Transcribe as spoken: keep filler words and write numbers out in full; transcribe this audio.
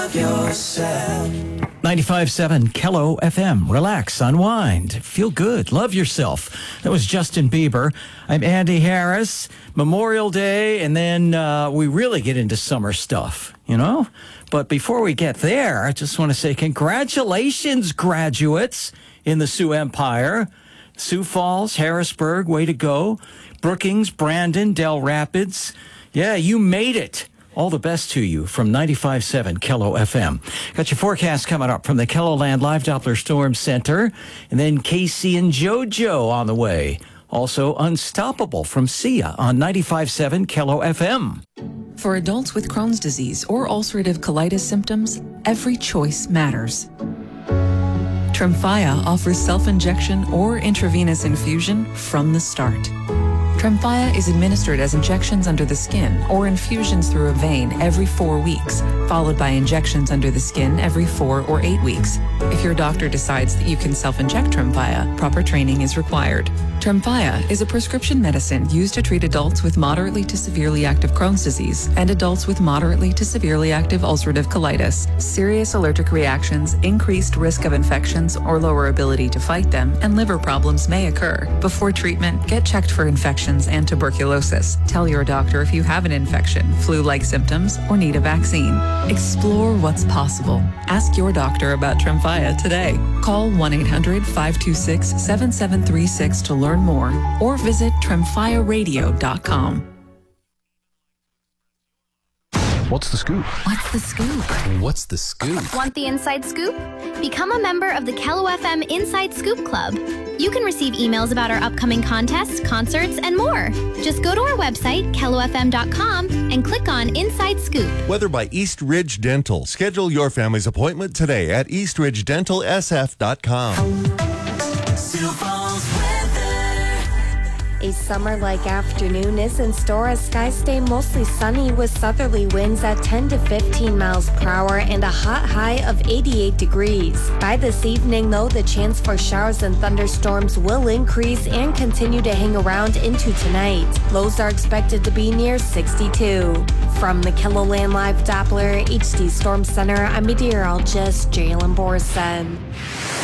ninety-five point seven Kello F M. Relax, unwind, feel good, love yourself. That was Justin Bieber. I'm Andy Harris. Memorial Day, and then uh, we really get into summer stuff, you know? But before we get there, I just want to say congratulations, graduates in the Sioux Empire. Sioux Falls, Harrisburg, way to go. Brookings, Brandon, Del Rapids. Yeah, you made it. All the best to you from ninety-five point seven Kello F M. Got your forecast coming up from the KELOLAND Live Doppler Storm Center. And then Casey and JoJo on the way. Also, Unstoppable from Sia on ninety-five point seven Kello F M. For adults with Crohn's disease or ulcerative colitis symptoms, every choice matters. Tremfya offers self-injection or intravenous infusion from the start. Tremfya is administered as injections under the skin or infusions through a vein every four weeks, followed by injections under the skin every four or eight weeks. If your doctor decides that you can self-inject Tremfya, proper training is required. Tremfya is a prescription medicine used to treat adults with moderately to severely active Crohn's disease and adults with moderately to severely active ulcerative colitis. Serious allergic reactions, increased risk of infections or lower ability to fight them, and liver problems may occur. Before treatment, get checked for infections and tuberculosis. Tell your doctor if you have an infection, flu-like symptoms, or need a vaccine. Explore what's possible. Ask your doctor about Tremfya today. Call one eight hundred, five two six, seven seven three six to learn more, or visit tremfya radio dot com. What's the scoop? What's the scoop? What's the scoop? Want the inside scoop? Become a member of the Kello F M Inside Scoop Club. You can receive emails about our upcoming contests, concerts, and more. Just go to our website, kello f m dot com, and click on Inside Scoop. Weather by East Ridge Dental. Schedule your family's appointment today at east ridge dental s f dot com. A summer-like afternoon is in store as skies stay mostly sunny with southerly winds at ten to fifteen miles per hour and a hot high of eighty-eight degrees. By this evening, though, the chance for showers and thunderstorms will increase and continue to hang around into tonight. Lows are expected to be near sixty-two. From the KELOLAND Live Doppler H D Storm Center, I'm meteorologist Jalen Borson.